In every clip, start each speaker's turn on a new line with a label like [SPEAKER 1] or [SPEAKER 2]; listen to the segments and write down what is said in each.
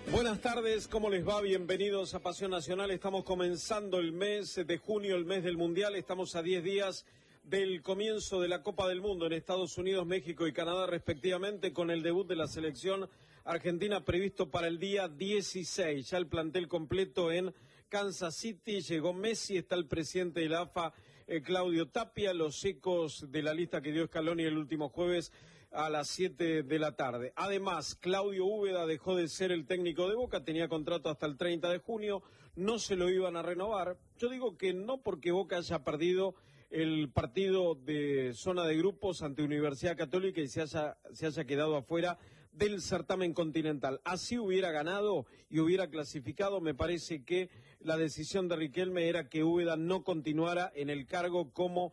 [SPEAKER 1] Buenas tardes, ¿cómo les va? Bienvenidos a Pasión Nacional. Estamos comenzando el mes de junio, el mes del Mundial. Estamos a 10 días del comienzo de la Copa del Mundo en Estados Unidos, México y Canadá respectivamente, con el debut de la selección argentina previsto para el día 16. Ya el plantel completo en Kansas City, llegó Messi, está el presidente de la AFA, Claudio Tapia, los ecos de la lista que dio Scaloni el último jueves a las 7 de la tarde. Además, Claudio Úbeda dejó de ser el técnico de Boca, tenía contrato hasta el 30 de junio, no se lo iban a renovar. Yo digo que no porque Boca haya perdido el partido de zona de grupos ante Universidad Católica y se haya quedado afuera del certamen continental. Así hubiera ganado y hubiera clasificado, me parece que la decisión de Riquelme era que Úbeda no continuara en el cargo como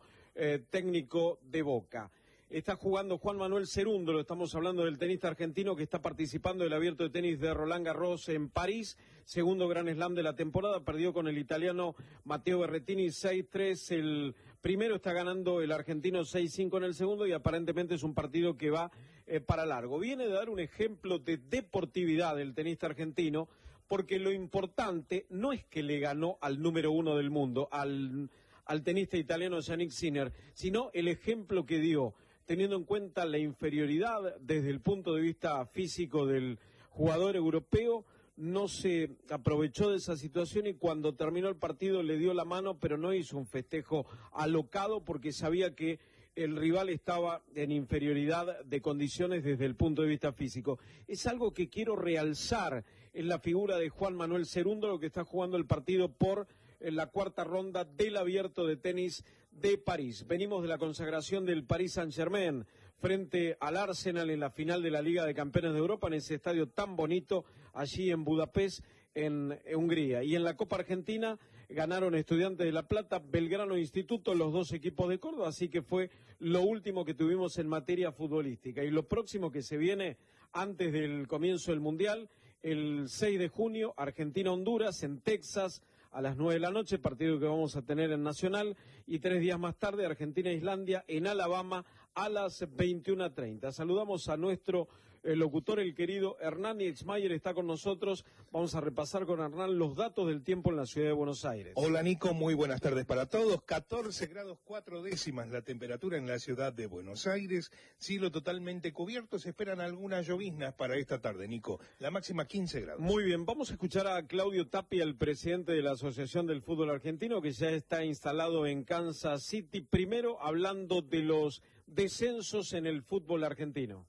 [SPEAKER 1] técnico de Boca. Está jugando Juan Manuel Cerúndolo, estamos hablando del tenista argentino que está participando del Abierto de Tenis de Roland Garros en París, segundo Grand Slam de la temporada, perdió con el italiano Matteo Berrettini 6-3, el primero está ganando el argentino 6-5 en el segundo y aparentemente es un partido que va para largo. Viene de dar un ejemplo de deportividad el tenista argentino, porque lo importante no es que le ganó al número uno del mundo, al tenista italiano Jannik Sinner, sino el ejemplo que dio, teniendo en cuenta la inferioridad desde el punto de vista físico del jugador europeo, no se aprovechó de esa situación y cuando terminó el partido le dio la mano, pero no hizo un festejo alocado porque sabía que el rival estaba en inferioridad de condiciones desde el punto de vista físico. Es algo que quiero realzar en la figura de Juan Manuel Cerúndolo, que está jugando el partido por la cuarta ronda del Abierto de Tenis de París. Venimos de la consagración del Paris Saint-Germain frente al Arsenal en la final de la Liga de Campeones de Europa, en ese estadio tan bonito allí en Budapest, en Hungría. Y en la Copa Argentina ganaron Estudiantes de La Plata, Belgrano e Instituto, los dos equipos de Córdoba, así que fue lo último que tuvimos en materia futbolística. Y lo próximo que se viene antes del comienzo del Mundial, el 6 de junio, Argentina-Honduras en Texas, a las 9 de la noche, partido que vamos a tener en Nacional, y 3 días más tarde, Argentina-Islandia en Alabama a las 21:30. Saludamos a nuestro locutor, el querido Hernán Exmayer, está con nosotros. Vamos a repasar con Hernán los datos del tiempo en la ciudad de Buenos Aires.
[SPEAKER 2] Hola Nico, muy buenas tardes para todos. 14 grados 4 décimas la temperatura en la ciudad de Buenos Aires. Cielo totalmente cubierto, se esperan algunas lloviznas para esta tarde, Nico. La máxima 15 grados.
[SPEAKER 1] Muy bien, vamos a escuchar a Claudio Tapia, el presidente de la Asociación del Fútbol Argentino, que ya está instalado en Kansas City. Primero, hablando de los descensos en el fútbol argentino.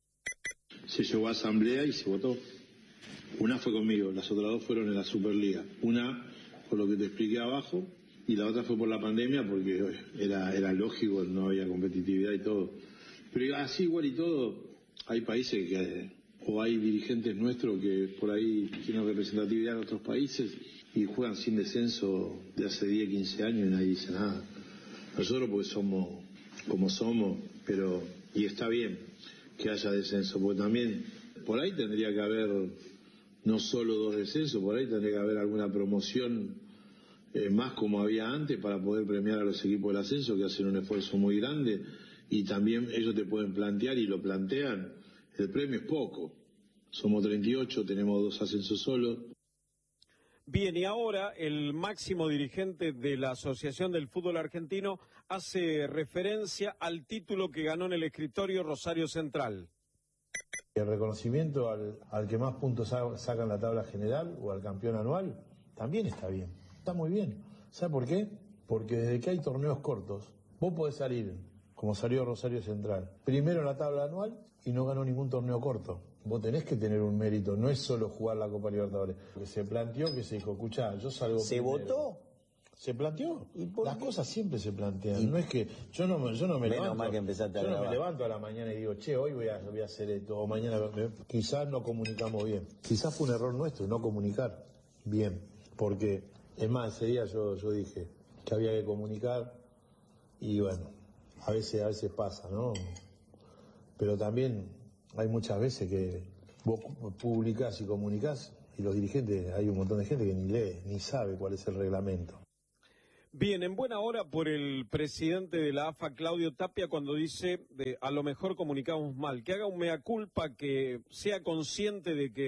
[SPEAKER 3] Se llevó a asamblea y se votó. Una fue conmigo, las otras dos fueron en la Superliga. Una por lo que te expliqué abajo y la otra fue por la pandemia porque era lógico, no había competitividad y todo. Pero así igual y todo, hay países o hay dirigentes nuestros que por ahí tienen representatividad en otros países y juegan sin descenso de hace 10, 15 años y nadie dice nada. Nosotros porque somos como somos, y está bien que haya descenso, porque también por ahí tendría que haber no solo 2 descensos, por ahí tendría que haber alguna promoción más como había antes para poder premiar a los equipos del ascenso que hacen un esfuerzo muy grande y también ellos te pueden plantear y lo plantean, el premio es poco, somos 38, tenemos 2 ascensos solos.
[SPEAKER 1] Bien, y ahora el máximo dirigente de la Asociación del Fútbol Argentino hace referencia al título que ganó en el escritorio Rosario Central.
[SPEAKER 4] El reconocimiento al que más puntos saca en la tabla general o al campeón anual también está bien, está muy bien. ¿Sabe por qué? Porque desde que hay torneos cortos, vos podés salir, como salió Rosario Central, primero en la tabla anual y no ganó ningún torneo corto. Vos tenés que tener un mérito, no es solo jugar la Copa Libertadores. Que se planteó, que se dijo, escuchá, yo salgo
[SPEAKER 5] ¿Se
[SPEAKER 4] primero.
[SPEAKER 5] votó?
[SPEAKER 4] Se planteó. Las cosas siempre se plantean.
[SPEAKER 5] Y
[SPEAKER 4] no es que yo no me levanto.
[SPEAKER 5] mal que empezaste a
[SPEAKER 4] yo no
[SPEAKER 5] grabar.
[SPEAKER 4] me levanto a la mañana y digo, che, hoy voy a hacer esto, o mañana quizás no comunicamos bien. Quizás fue un error nuestro no comunicar bien. Porque, es más, ese día yo dije que había que comunicar y bueno, a veces pasa, ¿no? Pero también hay muchas veces que vos publicás y comunicás y los dirigentes, hay un montón de gente que ni lee, ni sabe cuál es el reglamento.
[SPEAKER 1] Bien, en buena hora por el presidente de la AFA, Claudio Tapia, cuando dice, a lo mejor comunicamos mal, que haga un mea culpa, que sea consciente de que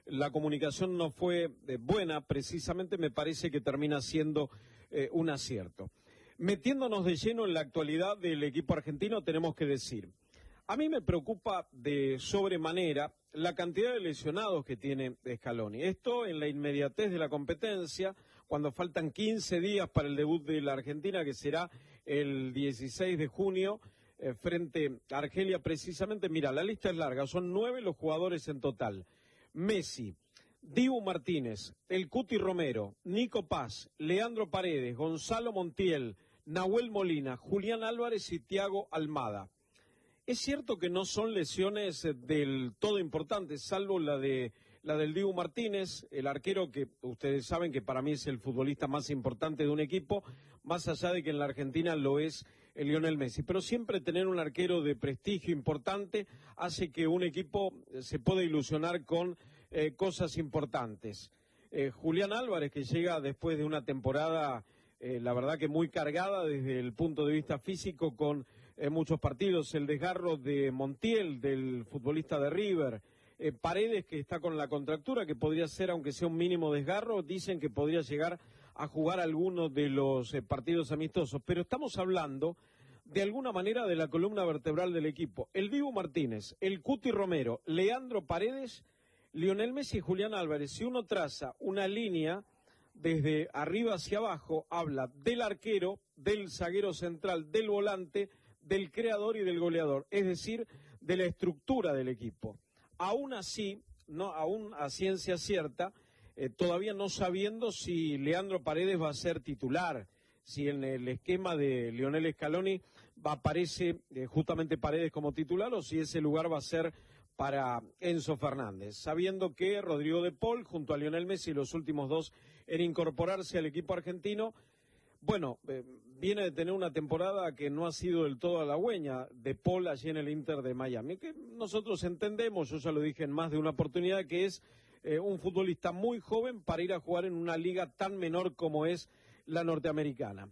[SPEAKER 1] la comunicación no fue buena, precisamente me parece que termina siendo un acierto. Metiéndonos de lleno en la actualidad del equipo argentino, tenemos que decir, a mí me preocupa de sobremanera la cantidad de lesionados que tiene Scaloni. Esto en la inmediatez de la competencia, cuando faltan 15 días para el debut de la Argentina, que será el 16 de junio, frente a Argelia precisamente. Mira, la lista es larga, son 9 los jugadores en total. Messi, Dibu Martínez, El Cuti Romero, Nico Paz, Leandro Paredes, Gonzalo Montiel, Nahuel Molina, Julián Álvarez y Thiago Almada. Es cierto que no son lesiones del todo importantes, salvo la del Dibu Martínez, el arquero que ustedes saben que para mí es el futbolista más importante de un equipo, más allá de que en la Argentina lo es Lionel Messi. Pero siempre tener un arquero de prestigio importante hace que un equipo se pueda ilusionar con cosas importantes. Julián Álvarez, que llega después de una temporada, la verdad que muy cargada desde el punto de vista físico, con muchos partidos, el desgarro de Montiel, del futbolista de River, Paredes, que está con la contractura, que podría ser, aunque sea un mínimo desgarro, dicen que podría llegar a jugar algunos de los partidos amistosos, pero estamos hablando de alguna manera de la columna vertebral del equipo. El Dibu Martínez, el Cuti Romero, Leandro Paredes, Lionel Messi y Julián Álvarez. Si uno traza una línea desde arriba hacia abajo, habla del arquero, del zaguero central, del volante, del creador y del goleador, es decir, de la estructura del equipo. Aún así, aún a ciencia cierta, todavía no sabiendo si Leandro Paredes va a ser titular, si en el esquema de Lionel Scaloni aparece justamente Paredes como titular o si ese lugar va a ser para Enzo Fernández, sabiendo que Rodrigo de Paul junto a Lionel Messi, los últimos dos en incorporarse al equipo argentino, bueno, viene de tener una temporada que no ha sido del todo halagüeña, de Paul allí en el Inter de Miami, que nosotros entendemos, yo ya lo dije en más de una oportunidad, que es un futbolista muy joven para ir a jugar en una liga tan menor como es la norteamericana.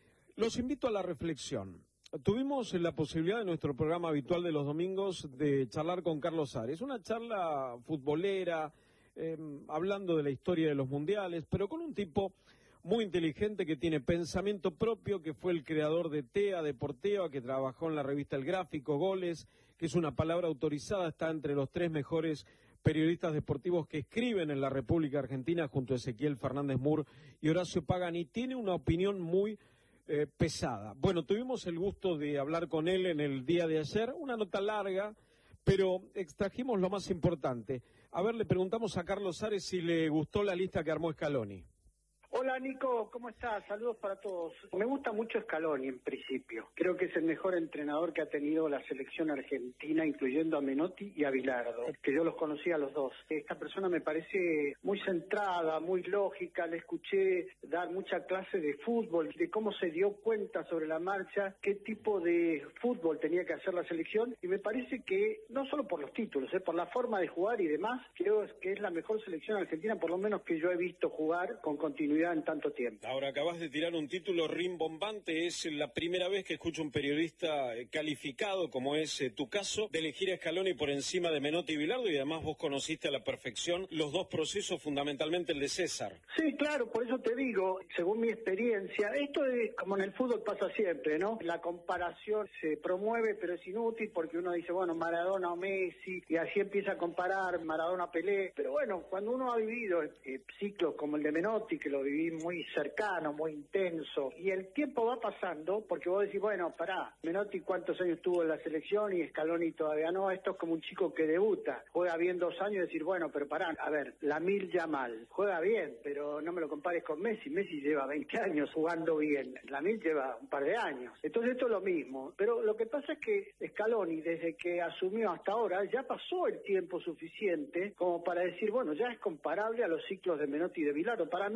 [SPEAKER 1] Los invito a la reflexión. Tuvimos la posibilidad en nuestro programa habitual de los domingos de charlar con Carlos Ares, una charla futbolera, hablando de la historia de los mundiales, pero con un tipo muy inteligente que tiene pensamiento propio, que fue el creador de TEA Deportiva, que trabajó en la revista El Gráfico, Goles, que es una palabra autorizada, está entre los 3 mejores periodistas deportivos que escriben en la República Argentina, junto a Ezequiel Fernández Mur y Horacio Pagani. Tiene una opinión muy pesada. Bueno, tuvimos el gusto de hablar con él en el día de ayer, una nota larga, pero extrajimos lo más importante. A ver, le preguntamos a Carlos Ares si le gustó la lista que armó Scaloni.
[SPEAKER 5] Hola Nico, ¿cómo estás? Saludos para todos. Me gusta mucho Scaloni en principio. Creo que es el mejor entrenador que ha tenido la selección argentina, incluyendo a Menotti y a Bilardo, que yo los conocía a los dos. Esta persona me parece muy centrada, muy lógica. Le escuché dar mucha clase de fútbol, de cómo se dio cuenta sobre la marcha, qué tipo de fútbol tenía que hacer la selección. Y me parece que, no solo por los títulos, por la forma de jugar y demás, creo que es la mejor selección argentina, por lo menos que yo he visto jugar con continuidad en tanto tiempo.
[SPEAKER 1] Ahora acabas de tirar un título rimbombante, es la primera vez que escucho un periodista calificado, como es tu caso, de elegir a Scaloni por encima de Menotti y Bilardo, y además vos conociste a la perfección los dos procesos, fundamentalmente el de César.
[SPEAKER 5] Sí, claro, por eso te digo, según mi experiencia, esto es como en el fútbol pasa siempre, ¿no? La comparación se promueve, pero es inútil porque uno dice, bueno, Maradona o Messi, y así empieza a comparar Maradona Pelé, pero bueno, cuando uno ha vivido ciclos como el de Menotti, que lo viví muy cercano, muy intenso, y el tiempo va pasando, porque vos decís, bueno, pará, Menotti cuántos años tuvo en la selección y Scaloni todavía no. Esto es como un chico que debuta, juega bien 2 años y decir, bueno, pero pará, a ver, Lamil Yamal, juega bien, pero no me lo compares con Messi. Messi lleva 20 años jugando bien, Lamil lleva un par de años, entonces esto es lo mismo, pero lo que pasa es que Scaloni, desde que asumió hasta ahora, ya pasó el tiempo suficiente como para decir, bueno, ya es comparable a los ciclos de Menotti y de Bilardo. Para mí este es su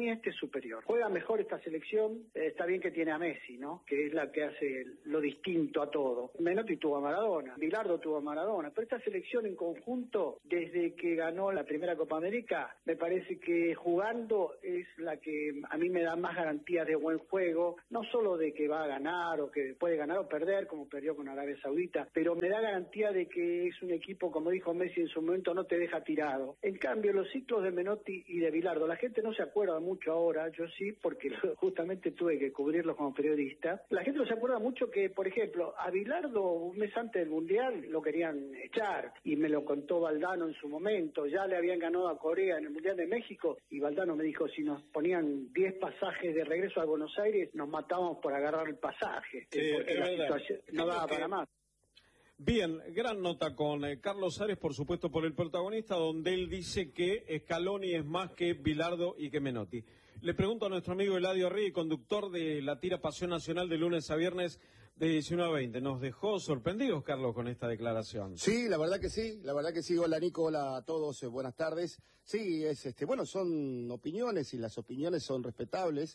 [SPEAKER 5] superior. Juega mejor esta selección, está bien que tiene a Messi, ¿no? Que es la que hace lo distinto a todo. Menotti tuvo a Maradona, Bilardo tuvo a Maradona, pero esta selección en conjunto, desde que ganó la primera Copa América, me parece que jugando es la que a mí me da más garantías de buen juego, no solo de que va a ganar o que puede ganar o perder, como perdió con Arabia Saudita, pero me da garantía de que es un equipo, como dijo Messi en su momento, no te deja tirado. En cambio, los ciclos de Menotti y de Bilardo, la gente no se acuerda mucho ahora, yo sí, porque justamente tuve que cubrirlos como periodista. La gente no se acuerda mucho que, por ejemplo, a Bilardo un mes antes del Mundial lo querían echar, y me lo contó Valdano en su momento. Ya le habían ganado a Corea en el Mundial de México, y Valdano me dijo, si nos ponían 10 pasajes de regreso a Buenos Aires, nos matábamos por agarrar el pasaje, porque la situación no daba para más.
[SPEAKER 1] Bien, gran nota con Carlos Ares, por supuesto, por el protagonista, donde él dice que Scaloni es más que Bilardo y que Menotti. Le pregunto a nuestro amigo Eladio Arregui, conductor de la tira Pasión Nacional de lunes a viernes de 19 a 20. ¿Nos dejó sorprendidos, Carlos, con esta declaración?
[SPEAKER 6] Sí, la verdad que sí. Hola, Nico, hola a todos, buenas tardes. Sí, bueno, son opiniones y las opiniones son respetables.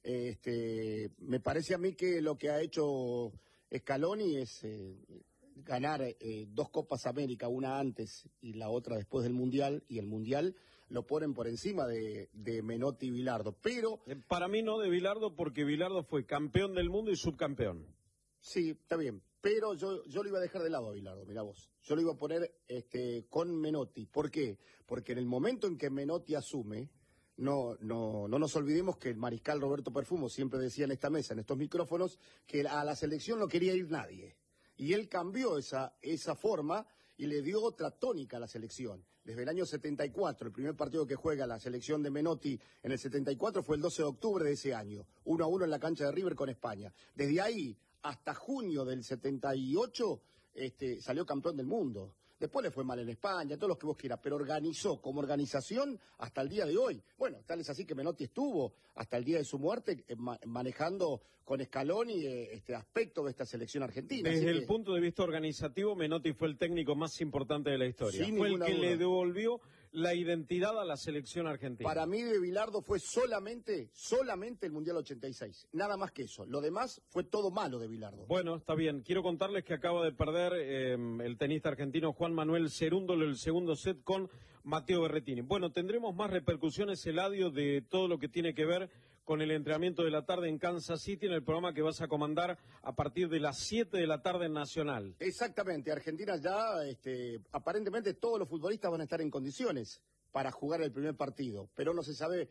[SPEAKER 6] Me parece a mí que lo que ha hecho Scaloni es ganar 2 Copas América, una antes y la otra después del Mundial, y el Mundial lo ponen por encima de Menotti y Bilardo, pero...
[SPEAKER 1] Para mí no de Bilardo, porque Bilardo fue campeón del mundo y subcampeón.
[SPEAKER 6] Sí, está bien, pero yo lo iba a dejar de lado a Bilardo, mirá vos. Yo lo iba a poner con Menotti. ¿Por qué? Porque en el momento en que Menotti asume, no nos olvidemos que el mariscal Roberto Perfumo siempre decía en esta mesa, en estos micrófonos, que a la selección no quería ir nadie. Y él cambió esa forma y le dio otra tónica a la selección. Desde el año 74, el primer partido que juega la selección de Menotti en el 74 fue el 12 de octubre de ese año, 1-1 en la cancha de River con España. Desde ahí hasta junio del 78 salió campeón del mundo. Después le fue mal en España, todos los que vos quieras, pero organizó como organización hasta el día de hoy. Bueno, tal es así que Menotti estuvo hasta el día de su muerte manejando con Scaloni este aspecto de esta selección argentina.
[SPEAKER 1] Desde el punto de vista organizativo, Menotti fue el técnico más importante de la historia. Fue el que le devolvió la identidad a la selección argentina.
[SPEAKER 6] Para mí de Bilardo fue solamente el Mundial 86, nada más que eso. Lo demás fue todo malo de Bilardo.
[SPEAKER 1] Bueno, está bien. Quiero contarles que acaba de perder el tenista argentino Juan Manuel Cerúndolo el segundo set con Matteo Berrettini. Bueno, tendremos más repercusiones, Eladio, de todo lo que tiene que ver con el entrenamiento de la tarde en Kansas City, en el programa que vas a comandar a partir de las 7 de la tarde en Nacional.
[SPEAKER 6] Exactamente, Argentina ya, aparentemente todos los futbolistas van a estar en condiciones para jugar el primer partido, pero no se sabe...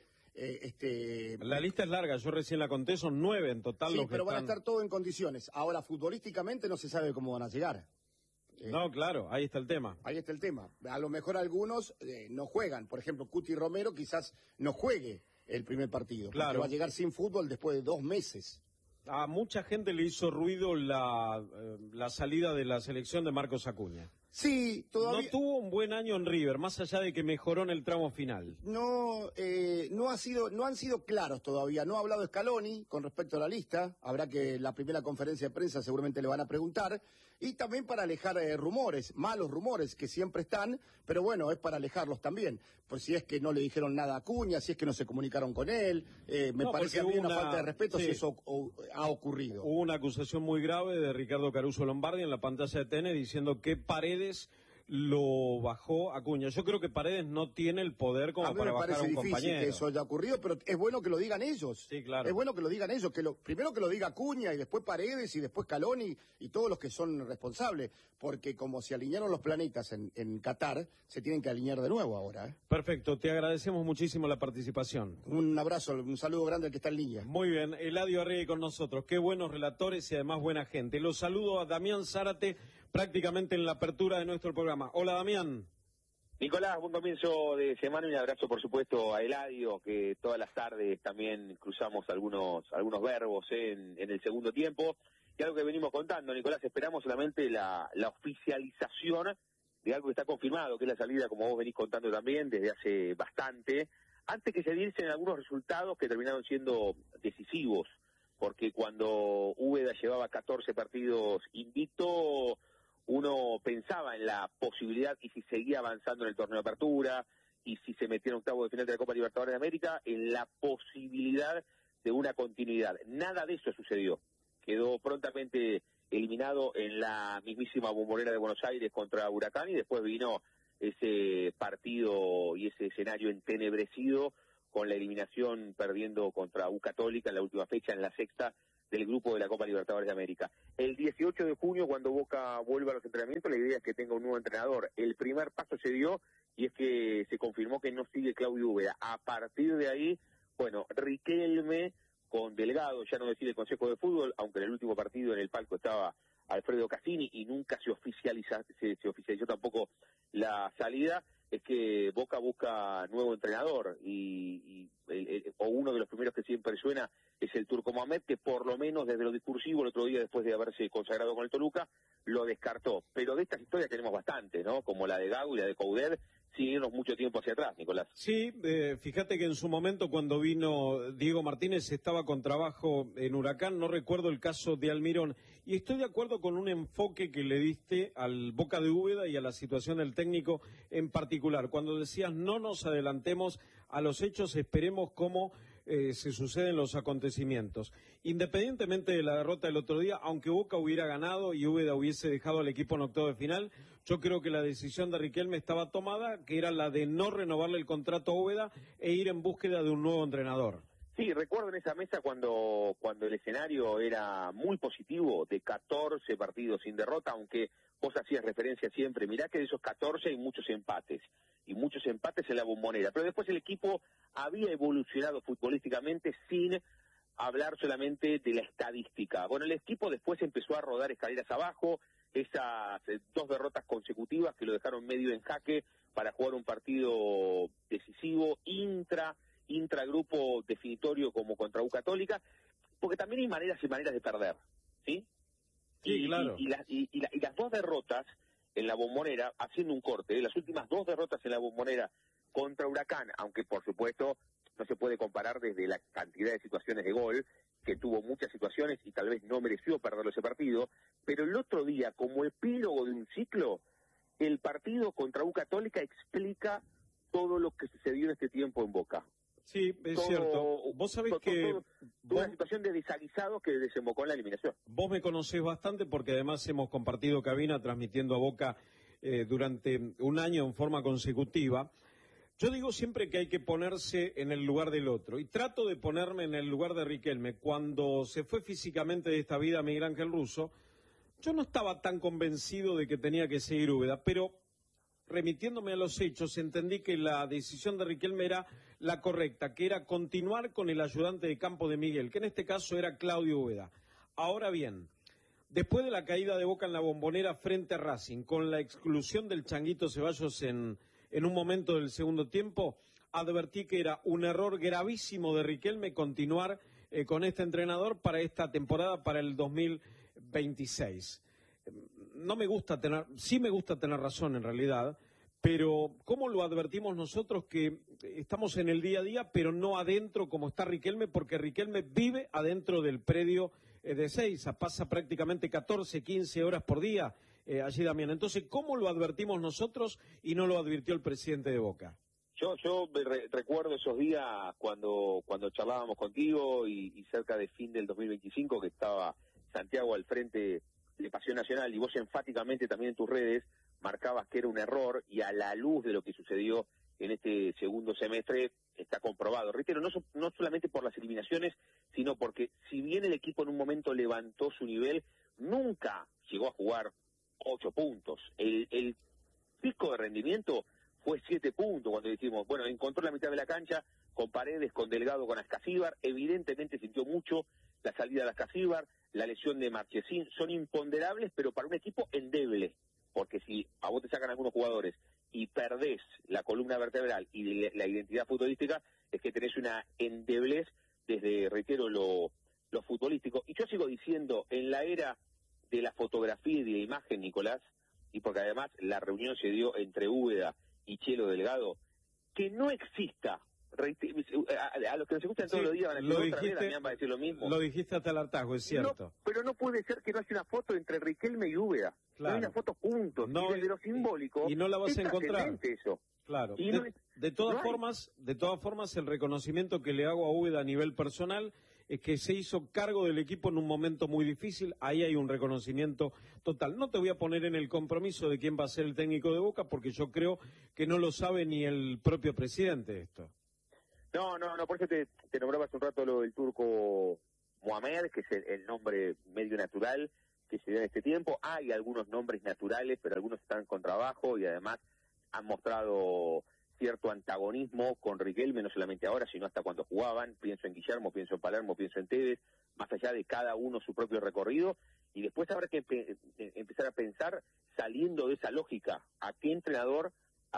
[SPEAKER 1] La lista es larga, yo recién la conté, son 9 en total.
[SPEAKER 6] Sí,
[SPEAKER 1] los que
[SPEAKER 6] pero van a
[SPEAKER 1] están...
[SPEAKER 6] estar todos en condiciones. Ahora, futbolísticamente no se sabe cómo van a llegar.
[SPEAKER 1] No, claro, ahí está el tema.
[SPEAKER 6] Ahí está el tema. A lo mejor algunos no juegan. Por ejemplo, Cuti Romero quizás no juegue el primer partido.
[SPEAKER 1] Claro.
[SPEAKER 6] Va a llegar sin fútbol después de 2 meses.
[SPEAKER 1] A mucha gente le hizo ruido la salida de la selección de Marcos Acuña.
[SPEAKER 6] Sí, todavía...
[SPEAKER 1] No tuvo un buen año en River, más allá de que mejoró en el tramo final.
[SPEAKER 6] No han sido claros todavía. No ha hablado Scaloni con respecto a la lista. Habrá que la primera conferencia de prensa seguramente le van a preguntar. Y también para alejar rumores, malos rumores que siempre están, pero bueno, es para alejarlos también. Por si es que no le dijeron nada a Acuña, si es que no se comunicaron con él. Me parece a mí una falta de respeto si eso ha ocurrido.
[SPEAKER 1] Hubo una acusación muy grave de Ricardo Caruso Lombardi en la pantalla de TN diciendo que Paredes lo bajó Acuña. Yo creo que Paredes no tiene el poder como para bajar a un compañero. A mí me parece difícil
[SPEAKER 6] que eso haya ocurrido, pero es bueno que lo digan ellos.
[SPEAKER 1] Sí, claro.
[SPEAKER 6] Es bueno que lo digan ellos, primero que lo diga Acuña y después Paredes y después Scaloni y todos los que son responsables, porque como se alinearon los planetas en Qatar, se tienen que alinear de nuevo ahora.
[SPEAKER 1] Perfecto, te agradecemos muchísimo la participación.
[SPEAKER 6] Un abrazo, un saludo grande al que está en línea.
[SPEAKER 1] Muy bien, Eladio Arregui con nosotros, qué buenos relatores y además buena gente. Los saludo a Damián Zárate, prácticamente en la apertura de nuestro programa. Hola, Damián.
[SPEAKER 7] Nicolás, buen comienzo de semana y un abrazo, por supuesto, a Eladio, que todas las tardes también cruzamos algunos verbos en el segundo tiempo. Y algo que venimos contando, Nicolás, esperamos solamente la oficialización de algo que está confirmado, que es la salida, como vos venís contando también, desde hace bastante, antes que se diesen algunos resultados que terminaron siendo decisivos, porque cuando Úbeda llevaba 14 partidos invicto, uno pensaba en la posibilidad y si seguía avanzando en el torneo de apertura, y si se metiera en octavo de final de la Copa Libertadores de América, en la posibilidad de una continuidad. Nada de eso sucedió. Quedó prontamente eliminado en la mismísima Bombonera de Buenos Aires contra Huracán, y después vino ese partido y ese escenario entenebrecido con la eliminación perdiendo contra U Católica en la última fecha, en la sexta del grupo de la Copa Libertadores de América. El 18 de junio, cuando Boca vuelva a los entrenamientos, la idea es que tenga un nuevo entrenador. El primer paso se dio y es que se confirmó que no sigue Claudio Úbeda. A partir de ahí, bueno, Riquelme con Delgado, ya no decide el Consejo de Fútbol, aunque en el último partido en el palco estaba Alfredo Cassini y nunca se oficializó tampoco la salida, es que Boca busca nuevo entrenador o uno de los primeros que siempre suena es el Turco Mohamed, que por lo menos desde lo discursivo el otro día, después de haberse consagrado con el Toluca, lo descartó. Pero de estas historias tenemos bastante, ¿no? Como la de Gago y la de Coudet, sin irnos mucho tiempo hacia atrás, Nicolás.
[SPEAKER 1] Sí, fíjate que en su momento cuando vino Diego Martínez estaba con trabajo en Huracán, no recuerdo el caso de Almirón, y estoy de acuerdo con un enfoque que le diste al Boca de Úbeda y a la situación del técnico en particular, cuando decías no nos adelantemos a los hechos, esperemos cómo se suceden los acontecimientos. Independientemente de la derrota del otro día, aunque Boca hubiera ganado y Úbeda hubiese dejado al equipo en octavo de final, yo creo que la decisión de Riquelme estaba tomada, que era la de no renovarle el contrato a Úbeda e ir en búsqueda de un nuevo entrenador.
[SPEAKER 7] Sí, recuerdo en esa mesa cuando el escenario era muy positivo, de 14 partidos sin derrota, aunque vos hacías referencia siempre, mirá que de esos 14 hay muchos empates en la Bombonera, pero después el equipo había evolucionado futbolísticamente sin hablar solamente de la estadística. Bueno, el equipo después empezó a rodar escaleras abajo, esas 2 derrotas consecutivas que lo dejaron medio en jaque para jugar un partido decisivo, intragrupo definitorio como contra U Católica, porque también hay maneras y maneras de perder, ¿sí?
[SPEAKER 1] Sí, claro.
[SPEAKER 7] Y las 2 derrotas en la Bombonera, haciendo un corte, las últimas 2 derrotas en la Bombonera contra Huracán, aunque por supuesto no se puede comparar desde la cantidad de situaciones de gol, que tuvo muchas situaciones y tal vez no mereció perderlo ese partido, pero el otro día, como epílogo de un ciclo, el partido contra U Católica explica todo lo que sucedió en este tiempo en Boca.
[SPEAKER 1] Sí, es cierto. Vos sabés que...
[SPEAKER 7] una situación de desaguisado que desembocó en la eliminación.
[SPEAKER 1] Vos me conocés bastante porque además hemos compartido cabina transmitiendo a Boca durante un año en forma consecutiva. Yo digo siempre que hay que ponerse en el lugar del otro y trato de ponerme en el lugar de Riquelme. Cuando se fue físicamente de esta vida Miguel Ángel Russo, yo no estaba tan convencido de que tenía que seguir Úbeda, pero remitiéndome a los hechos, entendí que la decisión de Riquelme era la correcta, que era continuar con el ayudante de campo de Miguel, que en este caso era Claudio Úbeda. Ahora bien, después de la caída de Boca en la Bombonera frente a Racing, con la exclusión del Changuito Ceballos en un momento del segundo tiempo, advertí que era un error gravísimo de Riquelme continuar con este entrenador para esta temporada, para el 2026. Sí me gusta tener razón en realidad, pero ¿cómo lo advertimos nosotros que estamos en el día a día, pero no adentro como está Riquelme? Porque Riquelme vive adentro del predio de Ezeiza, pasa prácticamente 14, 15 horas por día allí, Damián. Entonces, ¿cómo lo advertimos nosotros y no lo advirtió el presidente de Boca?
[SPEAKER 7] Yo recuerdo esos días cuando charlábamos contigo y cerca de fin del 2025, que estaba Santiago al frente de Pasión Nacional, y vos enfáticamente también en tus redes marcabas que era un error, y a la luz de lo que sucedió en este segundo semestre está comprobado. Reitero, no solamente por las eliminaciones, sino porque si bien el equipo en un momento levantó su nivel, nunca llegó a jugar 8 puntos. El pico de rendimiento fue 7 puntos cuando dijimos, bueno, encontró la mitad de la cancha con Paredes, con Delgado, con Ascasíbar, evidentemente sintió mucho la salida de Ascasíbar, la lesión de Marchesín, son imponderables, pero para un equipo endeble, porque si a vos te sacan algunos jugadores y perdés la columna vertebral y la identidad futbolística, es que tenés una endeblez desde, reitero, lo futbolístico. Y yo sigo diciendo, en la era de la fotografía y de la imagen, Nicolás, y porque además la reunión se dio entre Úbeda y Chelo Delgado, que no exista, a los que nos escuchan todos los días van a decir otra vez, Damián va a decir lo mismo.
[SPEAKER 1] Lo dijiste hasta el hartazgo, es cierto.
[SPEAKER 7] No, pero no puede ser que no haya una foto entre Riquelme y Úbeda.
[SPEAKER 1] Claro.
[SPEAKER 7] No hay una foto juntos,
[SPEAKER 1] no,
[SPEAKER 7] y desde lo simbólico
[SPEAKER 1] y no la vas a encontrar.
[SPEAKER 7] Eso.
[SPEAKER 1] Claro.
[SPEAKER 7] Y
[SPEAKER 1] De todas formas, el reconocimiento que le hago a Úbeda a nivel personal es que se hizo cargo del equipo en un momento muy difícil. Ahí hay un reconocimiento total. No te voy a poner en el compromiso de quién va a ser el técnico de Boca, porque yo creo que no lo sabe ni el propio presidente esto.
[SPEAKER 7] No, por eso te nombraba hace un rato lo del turco Mohamed, que es el nombre medio natural que se dio en este tiempo. Hay algunos nombres naturales, pero algunos están con trabajo y además han mostrado cierto antagonismo con Riquelme, no solamente ahora, sino hasta cuando jugaban. Pienso en Guillermo, pienso en Palermo, pienso en Tevez, más allá de cada uno su propio recorrido. Y después habrá que empezar a pensar, saliendo de esa lógica, a qué entrenador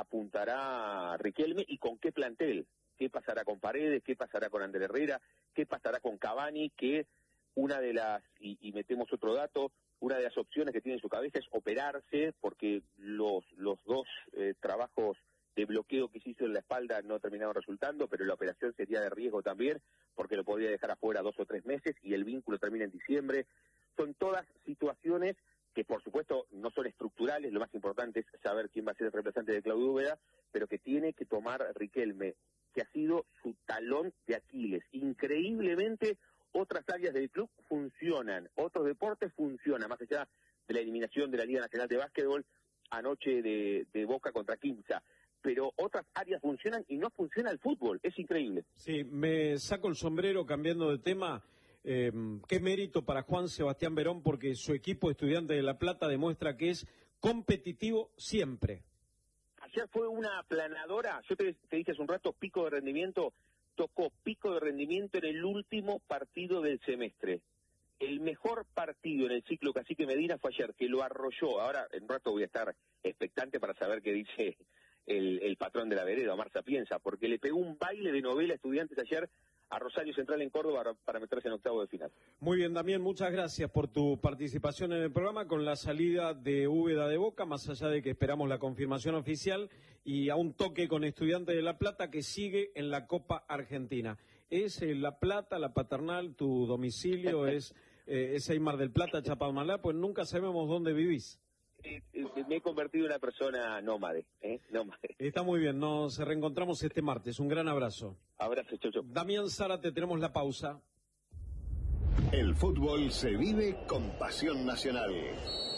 [SPEAKER 7] apuntará Riquelme y con qué plantel. ¿Qué pasará con Paredes? ¿Qué pasará con Ander Herrera? ¿Qué pasará con Cavani? Que una de las, y metemos otro dato, una de las opciones que tiene en su cabeza es operarse, porque los dos trabajos de bloqueo que se hizo en la espalda no terminaron resultando, pero la operación sería de riesgo también, porque lo podría dejar afuera 2 o 3 meses y el vínculo termina en diciembre. Son todas situaciones que por supuesto no son estructurales, lo más importante es saber quién va a ser el reemplazante de Claudio Úbeda, pero que tiene que tomar Riquelme, que ha sido su talón de Aquiles. Increíblemente, otras áreas del club funcionan, otros deportes funcionan, más allá de la eliminación de la Liga Nacional de Básquetbol anoche de Boca contra Quimsa, pero otras áreas funcionan y no funciona el fútbol, es increíble.
[SPEAKER 1] Sí, me saco el sombrero cambiando de tema. Qué mérito para Juan Sebastián Verón, porque su equipo Estudiantes de La Plata demuestra que es competitivo siempre.
[SPEAKER 7] Ayer fue una aplanadora, yo te dije hace un rato, pico de rendimiento, tocó pico de rendimiento en el último partido del semestre. El mejor partido en el ciclo Cacique Medina fue ayer, que lo arrolló. Ahora, en un rato voy a estar expectante para saber qué dice el patrón de la vereda, Omar Sapienza, porque le pegó un baile de novela a Estudiantes ayer a Rosario Central en Córdoba para meterse en octavo de final.
[SPEAKER 1] Muy bien, Damián, muchas gracias por tu participación en el programa con la salida de Úbeda de Boca, más allá de que esperamos la confirmación oficial, y a un toque con Estudiantes de La Plata que sigue en la Copa Argentina. ¿Es La Plata, la Paternal, tu domicilio? ¿Es Mar del Plata, Chapadmalá? Pues nunca sabemos dónde vivís.
[SPEAKER 7] Me he convertido en una persona nómade, nómade.
[SPEAKER 1] Está muy bien, nos reencontramos este martes. Un gran abrazo.
[SPEAKER 7] Abrazo, chau.
[SPEAKER 1] Damián Zárate, tenemos la pausa.
[SPEAKER 8] El fútbol se vive con pasión nacional.